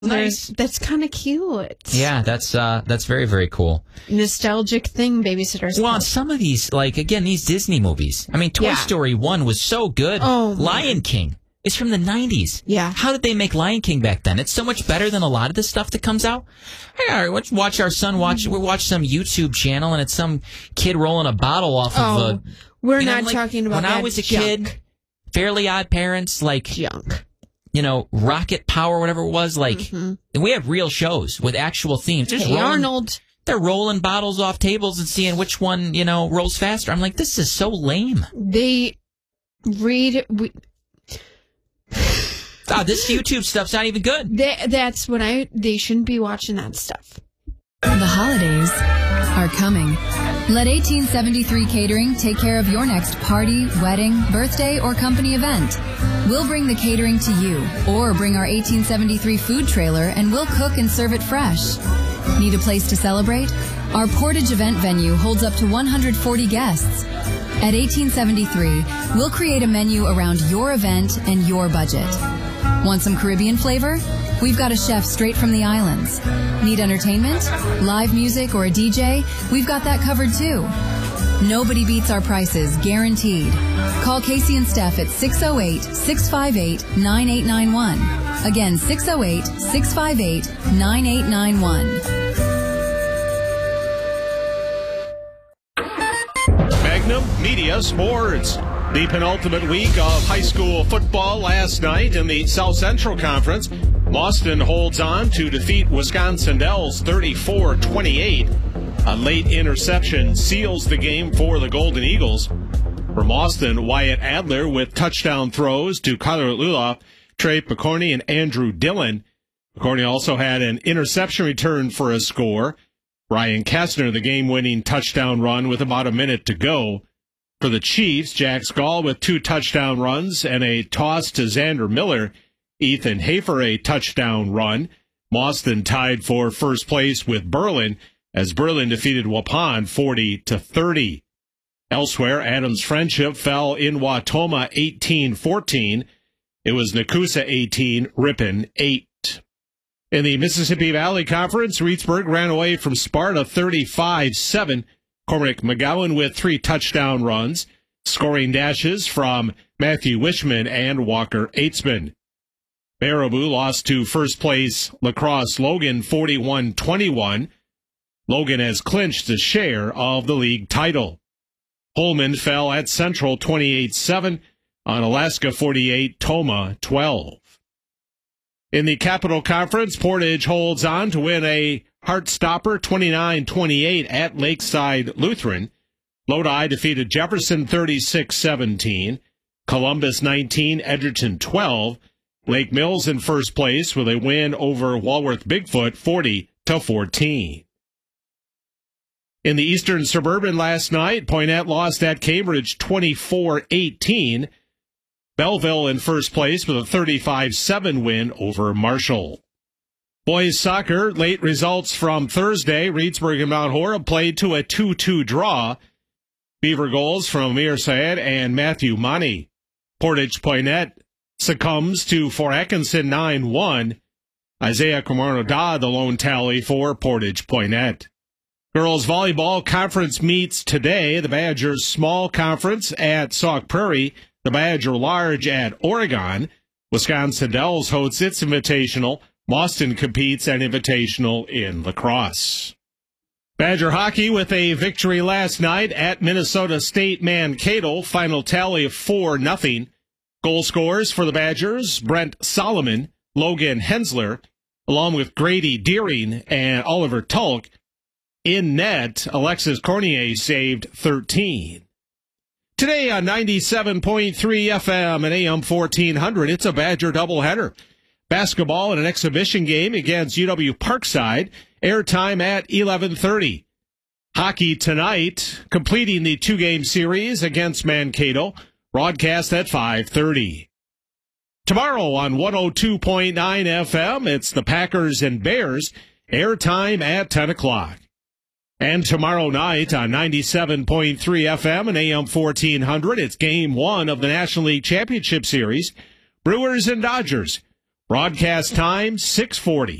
Nice. That's kind of cute. Yeah, that's very, very cool. Nostalgic thing, Babysitter's Well, Club. some of these, like, again, these Disney movies. I mean, Toy Story 1 was so good. Oh, Lion King is from the 90s. Yeah. How did they make Lion King back then? It's so much better than a lot of the stuff that comes out. Hey, all right, let's watch our son watch some YouTube channel, and it's some kid rolling a bottle off of a... We're not talking about when that I was a junk. kid, Fairly Odd Parents, like... Junk. Rocket Power, whatever it was, like, we have real shows with actual themes. Hey, Arnold. They're rolling bottles off tables and seeing which one, rolls faster. I'm like, this is so lame. They read... This YouTube stuff's not even good. That's when they shouldn't be watching that stuff. The holidays are coming. Let 1873 Catering take care of your next party, wedding, birthday, or company event. We'll bring the catering to you, or bring our 1873 food trailer and we'll cook and serve it fresh. Need a place to celebrate? Our Portage event venue holds up to 140 guests. At 1873, we'll create a menu around your event and your budget. Want some Caribbean flavor? We've got a chef straight from the islands. Need entertainment? Live music or a DJ? We've got that covered too. Nobody beats our prices, guaranteed. Call Casey and Steph at 608-658-9891. Again, 608-658-9891. Magnum Media Sports. The penultimate week of high school football last night in the South Central Conference. Boston holds on to defeat Wisconsin Dells 34-28. A late interception seals the game for the Golden Eagles. From Austin, Wyatt Adler with touchdown throws to Kyler Luloff, Trey McCorney, and Andrew Dillon. McCorney also had an interception return for a score. Ryan Kastner, the game-winning touchdown run with about a minute to go. For the Chiefs, Jack Skall with 2 touchdown runs and a toss to Xander Miller. Ethan Hafer a touchdown run. Boston tied for first place with Berlin as Berlin defeated Waupun 40-30. Elsewhere, Adams Friendship fell in Wautoma 18-14. It was Nakusa 18, Ripon 8. In the Mississippi Valley Conference, Reedsburg ran away from Sparta 35-7. Cormac McGowan with 3 touchdown runs, scoring dashes from Matthew Wishman and Walker Aitzman. Baraboo lost to first place Lacrosse Logan 41-21. Logan has clinched a share of the league title. Holman fell at Central 28-7 on Alaska 48, Toma 12. In the Capital Conference, Portage holds on to win a Heartstopper 29-28 at Lakeside Lutheran. Lodi defeated Jefferson 36-17. Columbus 19, Edgerton 12. Lake Mills in first place with a win over Walworth Bigfoot 40-14. In the Eastern Suburban last night, Poynette lost at Cambridge 24-18. Belleville in first place with a 35-7 win over Marshall. Boys soccer, late results from Thursday. Reedsburg and Mount Horeb played to a 2-2 draw. Beaver goals from Amir Syed and Matthew Money. Portage Poynette succumbs to Fort Atkinson 9-1. Isaiah Camarno-Da, the lone tally for Portage Poynette. Girls volleyball conference meets today. The Badgers small conference at Sauk Prairie. The Badger large at Oregon. Wisconsin Dells hosts its invitational. Boston competes at invitational in lacrosse. Badger hockey with a victory last night at Minnesota State Mankato. Final tally of 4-0. Goal scorers for the Badgers, Brent Solomon, Logan Hensler, along with Grady Deering and Oliver Tulk. In net, Alexis Cornier saved 13. Today on 97.3 FM and AM 1400, it's a Badger doubleheader. Basketball in an exhibition game against UW Parkside. Airtime at 11:30. Hockey tonight, completing the 2-game series against Mankato. Broadcast at 5:30. Tomorrow on 102.9 FM, it's the Packers and Bears. Airtime at 10 o'clock. And tomorrow night on 97.3 FM and AM 1400, it's Game 1 of the National League Championship Series. Brewers and Dodgers. Broadcast time, 6:40.